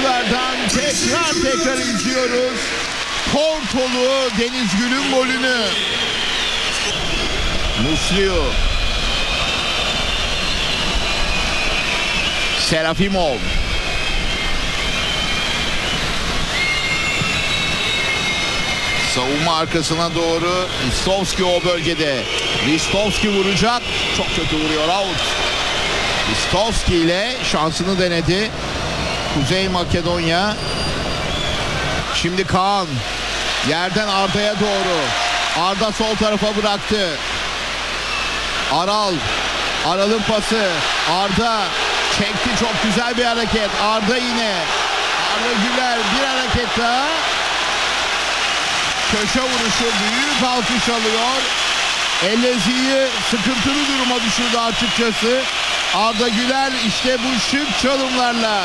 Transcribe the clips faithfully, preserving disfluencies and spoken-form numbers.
Ekranlardan tekrar tekrar izliyoruz. Portolu Denizgül'ün golünü. Muslio. Serafimov. Savunma arkasına doğru. Ristovski o bölgede. Ristovski vuracak. Çok kötü vuruyor, out. Ristovski ile şansını denedi Kuzey Makedonya. Şimdi Kaan. Yerden Arda'ya doğru. Arda sol tarafa bıraktı. Aral. Aral'ın pası. Arda çekti, çok güzel bir hareket. Arda yine. Arda Güler bir hareket daha. Köşe vuruşu, büyük alkış alıyor. Ellezi'yi sıkıntılı duruma düşürdü açıkçası. Arda Güler işte bu şık çalımlarla.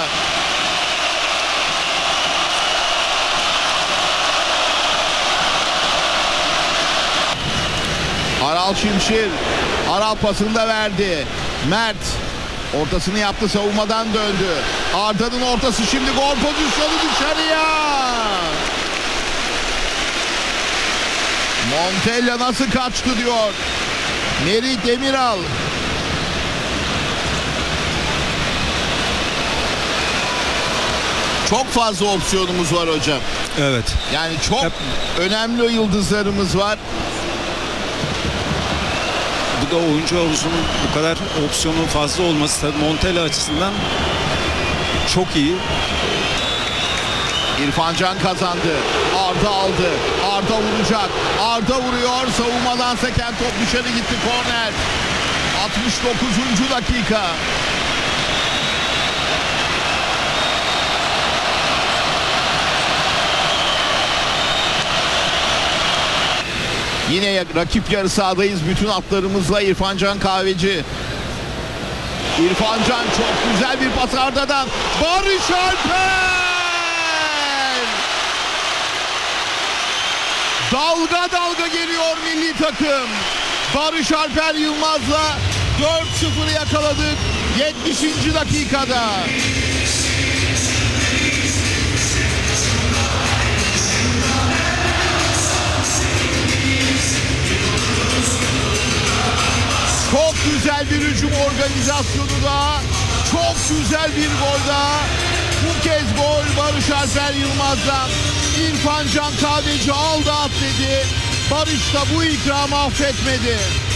Aral Şimşir. Aral pasını da verdi. Mert ortasını yaptı, savunmadan döndü. Arda'nın ortası, şimdi gol pozisyonu dışarıya. Montella nasıl kaçtı diyor Merih Demiral. Çok fazla opsiyonumuz var hocam. Evet. Yani çok Hep... önemli yıldızlarımız var. Bu da oyuncu havuzunun bu kadar opsiyonun fazla olması tabii Montella açısından çok iyi. İrfan Can kazandı. Arda aldı. Arda vuracak. Arda vuruyor. Savunmadan seken top dışarı gitti. Korner. altmış dokuzuncu dakika. Yine rakip yarı sahadayız. Bütün atlarımızla İrfan Can Kahveci. İrfan Can çok güzel bir pas Arda'dan. Barış Alper! Dalga dalga geliyor milli takım. Barış Alper Yılmaz'la dört sıfır yakaladık yetmişinci dakikada. Çok güzel bir hücum organizasyonu da, çok güzel bir gol daha. Bu kez gol Barış Alper Yılmaz'dan. İrfan Can Kahveci aldı at dedi. Barış da bu ikramı affetmedi.